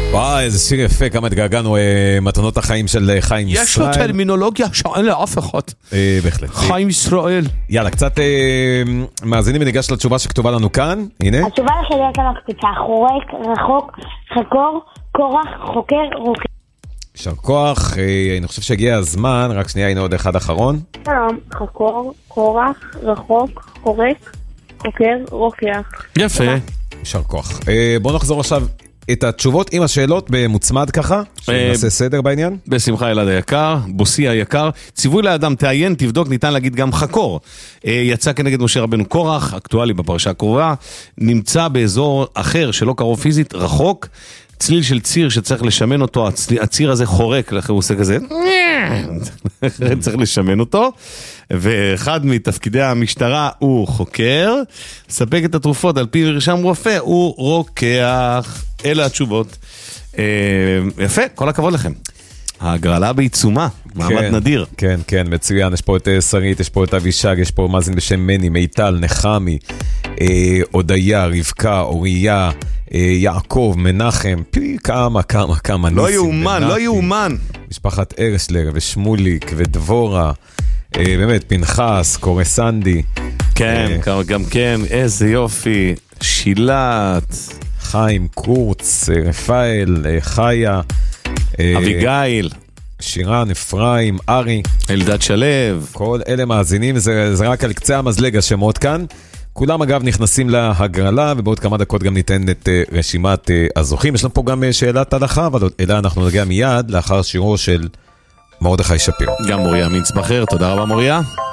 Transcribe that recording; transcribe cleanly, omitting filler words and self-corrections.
וואי, איזה שיר יפה, כמה התגעגענו, מתנות החיים של חיים ישראל. יש לו טרמינולוגיה שאין לאף אחד. בהחלט. חיים ישראל. יאללה, קצת מאזינים וניגש לתשובה שכתובה לנו כאן. הנה. התשובה שלי הייתה מקפיצה, חורק, רחוק, חקור, קורח, חוקר, רוקר. יישר כוח, אני חושב שהגיע הזמן, רק שנייה, הנה עוד אחד אחרון. שלום, חקור, קורח, רחוק, חורק, חוקר, רוקח. יפה. יישר כוח. בואו נחזור עכשיו את התשובות עם השאלות במוצמד ככה, שנעשה סדר בעניין. בשמחה אלעד היקר, בוסי היקר. ציווי לאדם, תעיין, תבדוק, ניתן להגיד גם חקור. יצא כנגד משה רבנו קורח, אקטואלי בפרשה הקרובה, נמצא באזור אחר שלא קרוב פיזית, רחוק, צליל של ציר שצריך לשמן אותו, הציר הזה חורק, לכן הוא עושה כזה, צריך לשמן אותו, ואחד מתפקידי המשטרה הוא חוקר, ספק את התרופות על פי מרשם רופא, הוא רוקח. אלה התשובות. יפה, כל הכבוד לכם. ההגרלה בעיצומה, מעמד נדיר. כן, כן, מצוין. יש פה את שרית, יש פה את אבישג, יש פה מאזין בשם מני, מיטל, נחמי, הודיה, רבקה, אוריה, יעקב, מנחם, כמה לא יאומן, לא יאומן. משפחת ארסלר ושמוליק ודבורה, באמת, פנחס, קורסנדי. כן, גם כן, איזה יופי. שילת, חיים, קורץ, רפאל, חיה, אביגיל, שירן, אפרים, ארי, אלדד שלב. כל אלה מאזינים, זה רק על קצה המזלג השמות כאן. כולם אגב נכנסים להגרלה, ובעוד כמה דקות גם ניתן את רשימת הזוכים. יש לנו פה גם שאלת הלכה, אבל אליה אנחנו נגיע מיד לאחר שירו של מרדכי שפירו. גם מוריה מצבחר, תודה רבה מוריה.